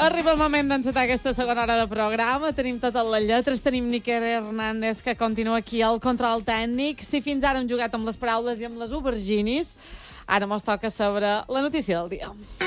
Arriba el moment d'encetar aquesta segona hora de programa. Tenim totes les lletres. Tenim Níker Hernández, que continua aquí al control tècnic. Si fins ara hem jugat amb les paraules i amb les auberginis, ara mos toca saber la notícia del dia.